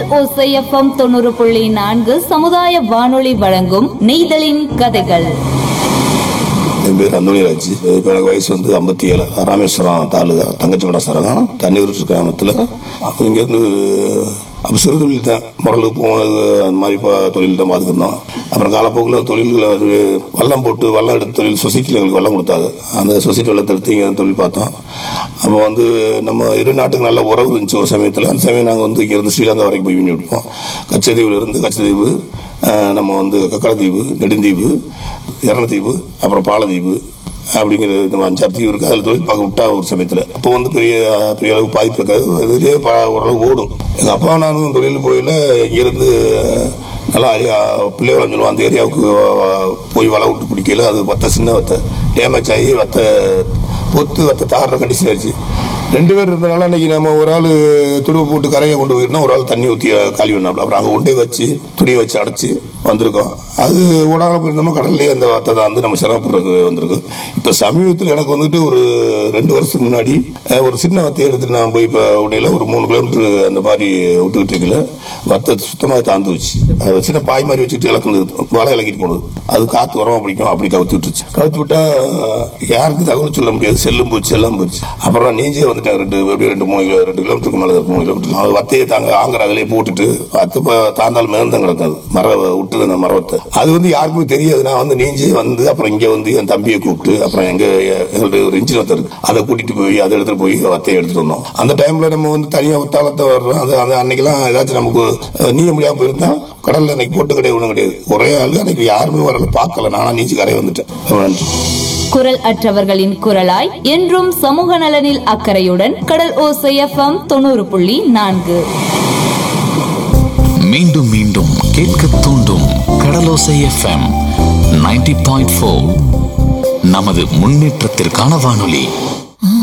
ஓசை எஃப்எம் 90.4 சமுதாய வானொலி வழங்கும் நெய்தலின் கதைகள். என் பேர் அந்தோணிராஜ். இப்போ எனக்கு வயசு 57. ராமேஸ்வரம் தாலுகா தங்கச்சிமட சரகம் தண்ணீர் கிராமத்தில். இங்கேருந்து அப்போ சிறு தொழில் தான், முரல் போனது அந்த மாதிரி தொழில் தான் பார்த்துருந்தோம். அப்புறம் காலப்போக்கில் தொழில்களை வல்லம் போட்டு வல்லம் எடுத்து தொழில் சொசைட்டியில் எங்களுக்கு வல்லம் கொடுத்தாங்க. அந்த சொசைட்டி வெள்ளத்தை எடுத்து இங்கே தொழில் பார்த்தோம். அப்போ நம்ம இரு நாட்டுக்கு நல்ல உறவு இருந்துச்சு ஒரு சமயத்தில். அந்த சமயம் நாங்கள் இங்கேருந்து ஸ்ரீலங்கா வரைக்கும் போய் பண்ணி விடுப்போம். கச்சத்தீவுலேருந்து கச்சத்தீவு, நம்ம கக்கடத்தீவு, நெடுந்தீவு, எரணத்தீவு, அப்புறம் பாலத்தீவு அப்படிங்கிற இந்த 5 தீவு இருக்குது. அதில் தொழில் பார்க்க விட்டா ஒரு சமயத்தில். அப்போ பெரிய அளவு பாதிப்பு இருக்காது, இதுலேயே ஓரளவு ஓடும். எங்கள் அப்பா நானும் தொழில் போயில இங்கேருந்து நல்லா பிள்ளைகளை சொல்லுவோம், அந்த ஏரியாவுக்கு போய் வலை விட்டு பிடிக்கல. அது சின்ன வத்தை டேமேஜ் ஆகி வத்தை தாடுற கண்டிஷன் ஆயிடுச்சு. 2 பேர் இருந்தனால அன்னைக்கு நம்ம ஒரு ஆள் துடுவை போட்டு கரையை கொண்டு போயிருந்தோம், ஒரு ஆள் தண்ணி ஊற்றி காலி பண்ணாப்புல. அப்புறம் அங்கே கொண்டே வச்சு துணியை வச்சு அடைச்சி வந்திருக்கோம். அது ஓடாமல் போயிருந்தோம்னா கடல்லே அந்த வத்தை தான் நம்ம சிரமப்படுறது வந்திருக்கு. இப்போ சமீபத்தில் எனக்கு ஒரு 2 வருஷத்துக்கு முன்னாடி ஒரு சின்ன வத்தையை எடுத்துட்டு நான் போய் இப்போ உடையில ஒரு 3 கிலோமீட்டர் அந்த மாதிரி விட்டுக்கிட்டு இருக்கல, வத்தை சுத்தமாக தாழ்ந்து வச்சு அதை சின்ன பாய் மாதிரி வச்சுட்டு இலக்குனது, வலை இலக்கிட்டு போனது. அது காற்று வரமா பிடிக்கும், அப்படி கவுத்து விட்டுருச்சு. கவுத்து விட்டா யாருக்கு தகவல் சொல்ல முடியாது, செல்லும் போச்சு எல்லாம் போச்சு. அப்புறம் நீஞ்சே வந்துட்டேன் 2 கிலோமீட்டருக்கு மேலே 3 கிலோமீட்டர். அது வத்தையை தாங்க ஆங்கிற அதிலே போட்டுட்டு வத்தை தாந்தால் மேந்தம் கிடக்காது, மர விட்டுது அந்த மரத்தை. அது யாருக்குமே தெரியாது. நான் நீஞ்சே அப்புறம் இங்கே என் தம்பியை கூப்பிட்டு அப்புறம் எங்களுடைய ஒரு இன்ஜின் வத்தை இருக்கு, அதை கூட்டிட்டு போய் அதை எடுத்துட்டு போய் வத்தையை எடுத்துட்டு வந்தோம். அந்த டைம்ல நம்ம தனியாக ஒத்தாளத்தை வர்றோம். அது அன்னைக்கெல்லாம் ஏதாச்சும் நமக்கு நீய முடியாம போயிருந்தா கடல்ல அன்னைக்கு போட்டு கிடையாது, ஒன்றும் கிடையாது. ஒரே ஆளு அன்னைக்கு யாருமே வரல, பார்க்கல. நானா நீச்சு கரையை வந்துட்டேன். குரல் அற்றவர்களின் குரலாய் என்றும் சமூக நலனில் அக்கறையுடன் கடல் ஓசை எஃப்எம் 90.4. மீண்டும் மீண்டும் கேட்க தூண்டும் கடலோசை எஃப்எம் 90.4. நமது முன்னேற்றத்திற்கான வானொலி.